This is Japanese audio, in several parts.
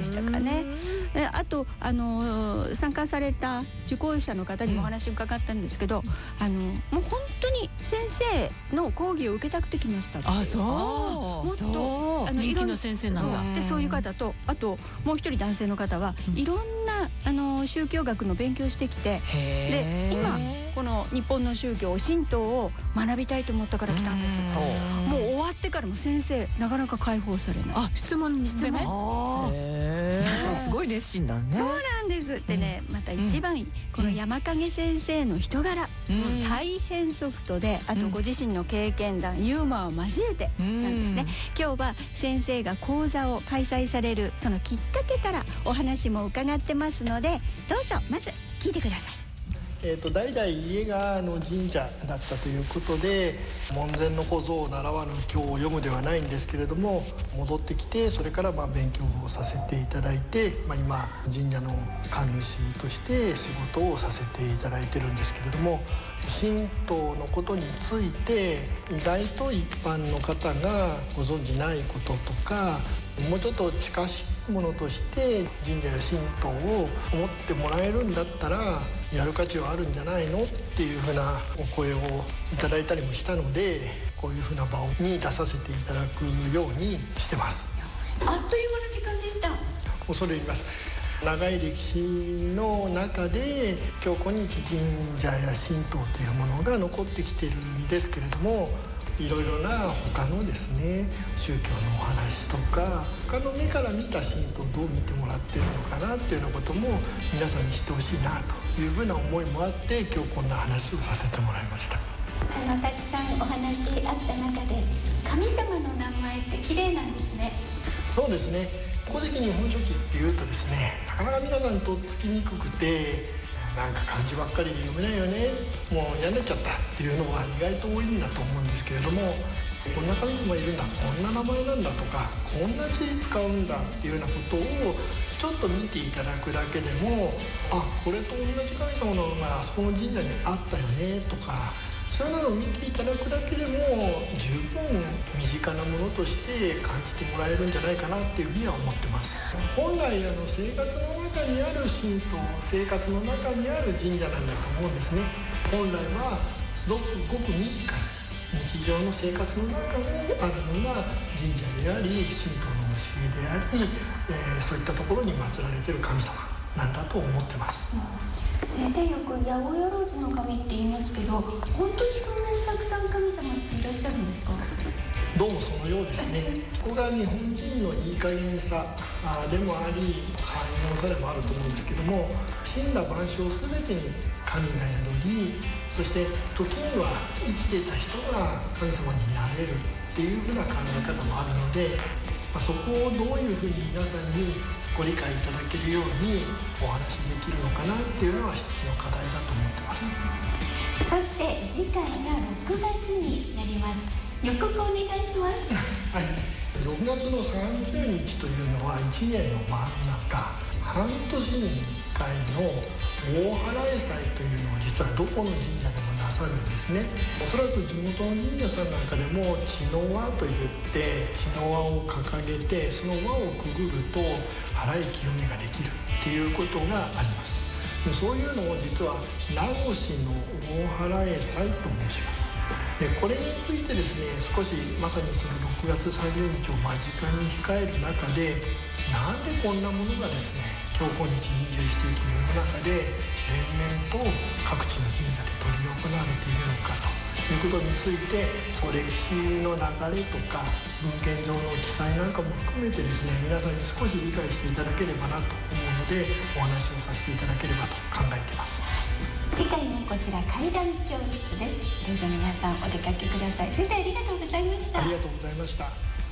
したかね。あと参加された受講者の方にもお話を伺ったんですけど、もう本当に先生の講義を受けたくて来ましたって。 あ、そう、 もっと人気の先生なんだ。 でそういう方と、あともう一人男性の方はいろんな宗教学の勉強してきて、で今この日本の宗教神道を学びたいと思ったから来たんですよ。もう終わってからも先生なかなか解放されない。 あ、質問でね。 皆さんすごい熱心だね。 そうなんですってね、また一番この山影先生の人柄、大変ソフトで、あとご自身の経験談、ユーモアを交えてなんですね。今日は先生が講座を開催されるそのきっかけからお話も伺ってますので、どうぞまず聞いてください。 代々家が神社だったということで、門前の小僧を習わぬ経を読むではないんですけれども、戻ってきてそれから勉強をさせていただいて、今神社の神主として仕事をさせていただいてるんですけれども、神道のことについて意外と一般の方がご存じないこととか、もうちょっと近しいものとして神社や神道を思ってもらえるんだったらやる価値はあるんじゃないのっていうふうなお声をいただいたりもしたので、こういうふうな場に出させていただくようにしてます。 あっという間の時間でした。 恐れ入ります。長い歴史の中で今日今日神社や神道というものが残ってきているんですけれども、いろいろな他のですね宗教のお話とか、他の目から見た神道をどう見てもらってるのかなっていうようなことも皆さんに知ってほしいなというふうな思いもあって、今日こんな話をさせてもらいました。 たくさんお話あった中で神様の名前って綺麗なんですね。 そうですね。古事記日本書紀っていうとですね、なかなか皆さんとっつきにくくて、なんか漢字ばっかりで読めないよね、もうやんでっちゃったっていうのは意外と多いんだと思うんですけれども、こんな神様いるんだ、こんな名前なんだとか、こんな字使うんだっていうようなことをちょっと見ていただくだけでも、あ、これと同じ神様の名前あそこの神社にあったよねとか、そういうのを見ていただくだけでも十分身近なものとして感じてもらえるんじゃないかなっていうふうには思ってます。本来生活の中にある神道、生活の中にある神社なんだと思うんですね。本来はすごく身近に日常の生活の中にあるのが神社であり、神道の教えであり、そういったところに祀られている神様なんだと思ってます。 先生、よく八百万の神って言いますけど、本当にそんなにたくさん神様っていらっしゃるんですか？ どうもそのようですね。ここが日本人のいい加減さでもあり、寛容さでもあると思うんですけども、森羅万象すべてに神が宿り、そして時には生きていた人が神様になれるっていうふうな考え方もあるので、そこをどういうふうに皆さんにご理解いただけるようにお話できるのかなっていうのは一つの課題だと思ってます。 そして次回が6月になります。予告お願いします。 はい、6月の30日というのは1年の真ん中、半年に1回の大祓祭というのを実はどこの神社でもなさるんですね。おそらく地元の神社さんなんかでも血の輪といって血の輪を掲げて、その輪をくぐると祓い清めができるっていうことがあります。そういうのを実は名越の大祓祭と申します。でこれについてですね、少しまさにその6月30日を間近に控える中で、なんでこんなものがですね、今日今日21世紀の世の中で連綿と各地の神社で執り行われているのかということについて、その歴史の流れとか文献上の記載なんかも含めてですね、皆さんに少し理解していただければなと思うので、お話をさせていただければと考えています。 次回もこちら怪談教室です。どうぞ皆さんお出かけください。先生、ありがとうございました。 ありがとうございました。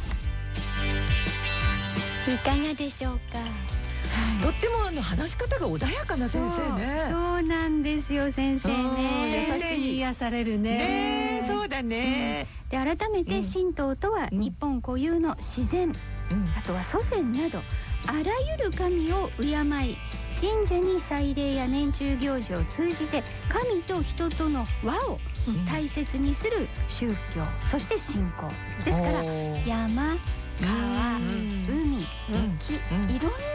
いかがでしょうか？ とっても話し方が穏やかな先生ね。 そうなんですよ、先生ね。 先生に癒されるね。 そうだね。 で改めて神道とは日本固有の自然、あとは祖先などあらゆる神を敬い、神社に祭礼や年中行事を通じて神と人との和を大切にする宗教、そして信仰ですから、山、川、海、木、いろんな